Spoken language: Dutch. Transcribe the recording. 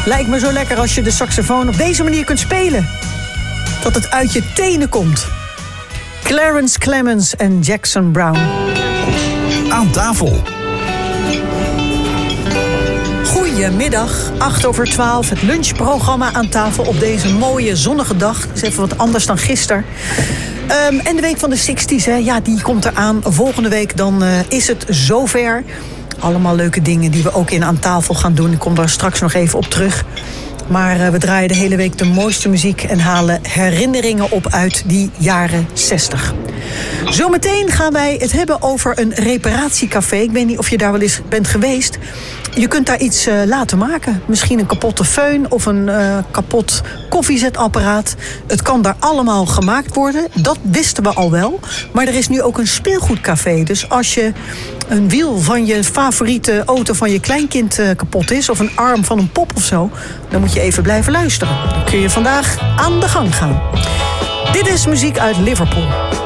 Lijkt me zo lekker als je de saxofoon op deze manier kunt spelen. Dat het uit je tenen komt. Clarence Clemons en Jackson Browne. Aan tafel. Goedemiddag, 8:12, het lunchprogramma aan tafel op deze mooie zonnige dag. Dat is even wat anders dan gisteren. En de week van de 60's, hè, ja, die komt eraan. Volgende week dan is het zover. Allemaal leuke dingen die we ook in Aan tafel gaan doen. Ik kom daar straks nog even op terug. Maar we draaien de hele week de mooiste muziek en halen herinneringen op uit die jaren 60. Zometeen gaan wij het hebben over een reparatiecafé. Ik weet niet of je daar wel eens bent geweest. Je kunt daar iets laten maken. Misschien een kapotte föhn of een kapot koffiezetapparaat. Het kan daar allemaal gemaakt worden. Dat wisten we al wel. Maar er is nu ook een speelgoedcafé. Dus als je een wiel van je favoriete auto van je kleinkind kapot is, of een arm van een pop of zo, dan moet je even blijven luisteren. Dan kun je vandaag aan de gang gaan. Dit is muziek uit Liverpool.